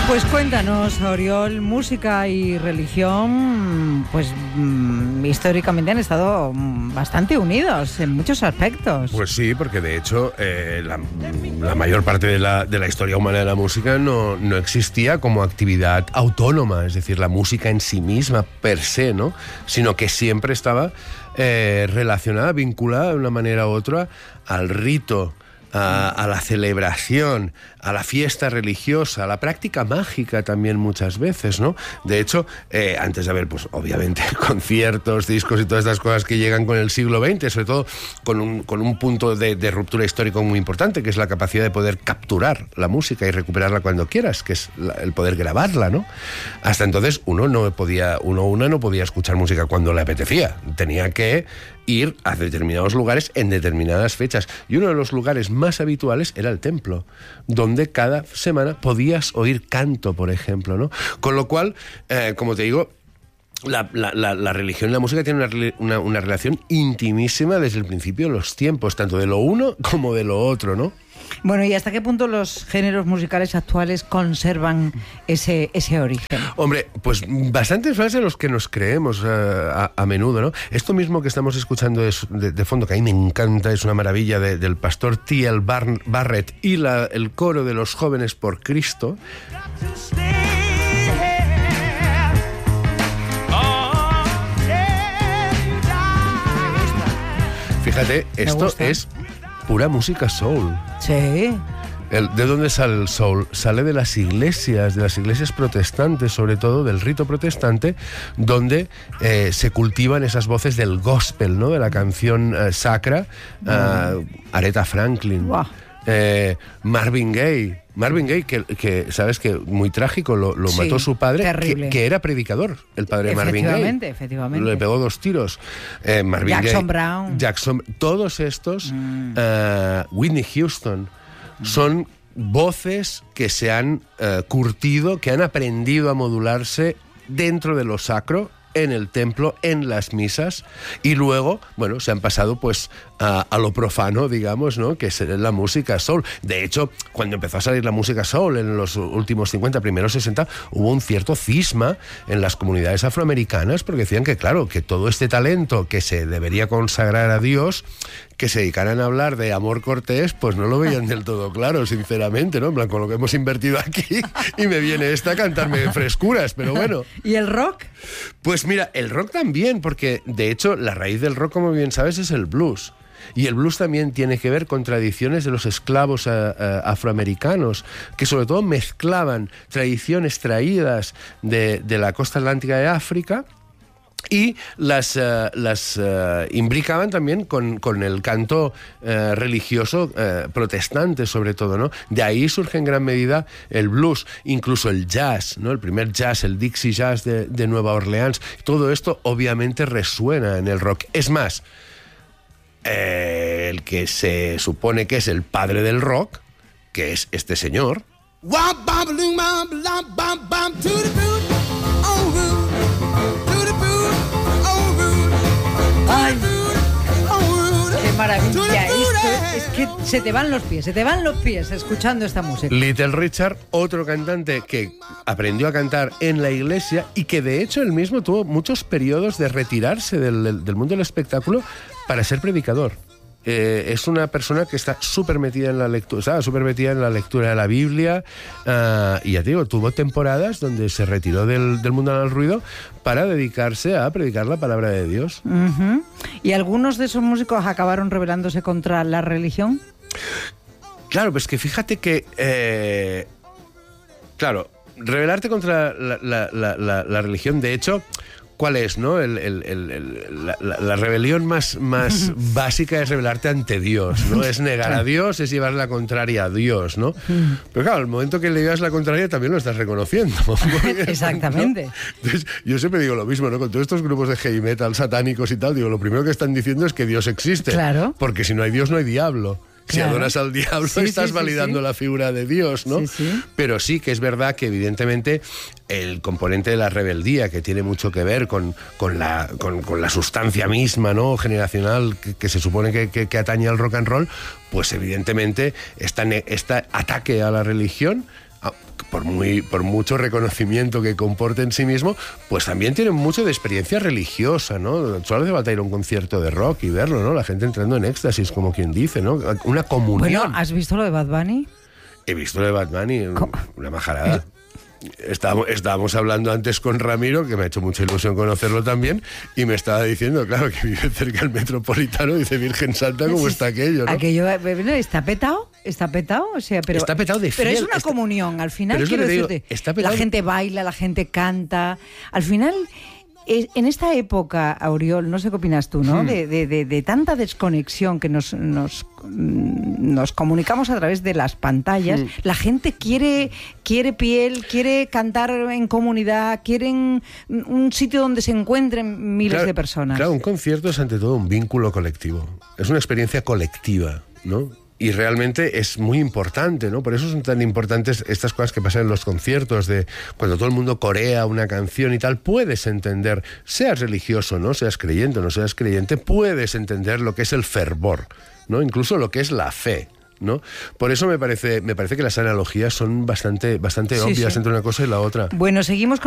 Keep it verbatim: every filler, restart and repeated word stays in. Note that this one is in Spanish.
Pues cuéntanos, Oriol, música y religión, pues mmm, históricamente han estado bastante unidos en muchos aspectos. Pues sí, porque de hecho eh, la, la mayor parte de la, de la historia humana de la música no, no existía como actividad autónoma, es decir, la música en sí misma per se, ¿no? Sino que siempre estaba eh, relacionada, vinculada de una manera u otra al rito, A, a la celebración, a la fiesta religiosa, a la práctica mágica también muchas veces, ¿no? De hecho, eh, antes de haber, pues obviamente, conciertos, discos y todas estas cosas que llegan con el siglo veinte, sobre todo con un, con un punto de, de ruptura histórico muy importante, que es la capacidad de poder capturar la música y recuperarla cuando quieras, que es la, el poder grabarla, ¿no? Hasta entonces uno no podía, uno una no podía escuchar música cuando le apetecía, tenía que ir a determinados lugares en determinadas fechas. Y uno de los lugares más habituales era el templo, donde cada semana podías oír canto, por ejemplo, ¿no? Con lo cual, eh, como te digo, La, la, la, la religión y la música tienen una, una, una relación intimísima desde el principio de los tiempos, tanto de lo uno como de lo otro, ¿no? Bueno, ¿y hasta qué punto los géneros musicales actuales conservan ese, ese origen? Hombre, pues bastantes más de los que nos creemos uh, a, a menudo, ¿no? Esto mismo que estamos escuchando es de, de fondo, que a mí me encanta, es una maravilla, de, del pastor T L Bar- Barrett y la, el coro de los jóvenes por Cristo. Fíjate, esto es pura música soul. Sí. El, ¿De dónde sale el soul? Sale de las iglesias, de las iglesias protestantes, sobre todo del rito protestante, donde eh, se cultivan esas voces del gospel, ¿no? De la canción eh, sacra, mm. uh, Aretha Franklin, wow. eh, Marvin Gaye. Marvin Gaye, que, que sabes que muy trágico, lo, lo sí, mató su padre, que, que era predicador, el padre de Marvin Gaye. Efectivamente, efectivamente. Le pegó dos tiros. Eh, Marvin Jackson Gaye, Brown. Jackson, todos estos, mm. uh, Whitney Houston, mm. son voces que se han uh, curtido, que han aprendido a modularse dentro de lo sacro, en el templo, en las misas, y luego, bueno, se han pasado pues a, a lo profano, digamos, ¿no? Que es la música soul. De hecho, cuando empezó a salir la música soul en los últimos cincuenta, primeros sesenta, hubo un cierto cisma en las comunidades afroamericanas, porque decían que, claro, que todo este talento que se debería consagrar a Dios, que se dedicaran a hablar de amor cortés, pues no lo veían del todo claro, sinceramente, ¿no? En plan, con lo que hemos invertido aquí, y me viene esta a cantarme frescuras, pero bueno. ¿Y el rock? Pues mira, el rock también, porque de hecho la raíz del rock, como bien sabes, es el blues. Y el blues también tiene que ver con tradiciones de los esclavos uh, uh, afroamericanos, que sobre todo mezclaban tradiciones traídas de, de la costa atlántica de África, y las, uh, las uh, imbricaban también con, con el canto uh, religioso uh, protestante, sobre todo, ¿no? De ahí surge en gran medida el blues, incluso el jazz, ¿no? El primer jazz, el Dixie Jazz de, de Nueva Orleans. Todo esto obviamente resuena en el rock. Es más, eh, el que se supone que es el padre del rock, que es este señor. ¡Ay! ¡Qué maravilla! Esto es que se te van los pies, se te van los pies escuchando esta música. Little Richard, otro cantante que aprendió a cantar en la iglesia y que de hecho él mismo tuvo muchos periodos de retirarse del, del mundo del espectáculo para ser predicador. Eh, es una persona que está súper metida en la lectura, estaba súper metida en la lectura de la Biblia, uh, y ya te digo, tuvo temporadas donde se retiró del, del mundo del ruido para dedicarse a predicar la palabra de Dios. Uh-huh. ¿Y algunos de esos músicos acabaron rebelándose contra la religión? Claro, pues que fíjate que, eh, claro, rebelarte contra la, la, la, la, la religión, de hecho, ¿cuál es, no? El, el, el, el, la, la, la rebelión más, más básica es rebelarte ante Dios, ¿no? Es negar a Dios, es llevar la contraria a Dios, ¿no? Pero claro, al momento que le llevas la contraria también lo estás reconociendo. Exactamente. ¿No? Entonces, yo siempre digo lo mismo, ¿no? Con todos estos grupos de heavy metal satánicos y tal, digo, lo primero que están diciendo es que Dios existe. Claro. Porque si no hay Dios, no hay diablo. Si claro. adoras al diablo, sí, estás sí, validando sí, sí. la figura de Dios, ¿no? Sí, sí. Pero sí que es verdad que evidentemente el componente de la rebeldía, que tiene mucho que ver con, con, la, con, con la sustancia misma, ¿no? generacional que, que se supone que, que, que atañe al rock and roll, pues evidentemente este, este ataque a la religión por, muy, por mucho reconocimiento que comporte en sí mismo, pues también tienen mucho de experiencia religiosa, ¿no? Solo hace falta ir a un concierto de rock y verlo, ¿no? La gente entrando en éxtasis, como quien dice, ¿no? Una comunión. Bueno, ¿has visto lo de Bad Bunny? He visto lo de Bad Bunny, una majarada. Estábamos, estábamos hablando antes con Ramiro, que me ha hecho mucha ilusión conocerlo también, y me estaba diciendo, claro, que vive cerca del Metropolitano, dice Virgen Santa, ¿cómo está aquello, no? Aquello está petado, está petado, o sea, pero... Está petado de fiel. Pero es una está, comunión, al final, pero es quiero lo que decirte, digo, está petado. La gente baila, la gente canta, al final... En esta época, Auriol, no sé qué opinas tú, ¿no? Hmm. De, de, de, de tanta desconexión que nos, nos, nos comunicamos a través de las pantallas, hmm. la gente quiere, quiere piel, quiere cantar en comunidad, quieren un sitio donde se encuentren miles claro, de personas. Claro, un concierto es ante todo un vínculo colectivo. Es una experiencia colectiva, ¿no? Y realmente es muy importante, ¿no? Por eso son tan importantes estas cosas que pasan en los conciertos, de cuando todo el mundo corea una canción y tal, puedes entender, seas religioso, ¿no? Seas creyente o no seas creyente, puedes entender lo que es el fervor, ¿no? Incluso lo que es la fe, ¿no? Por eso me parece, me parece que las analogías son bastante, bastante sí, obvias sí. entre una cosa y la otra. Bueno, seguimos con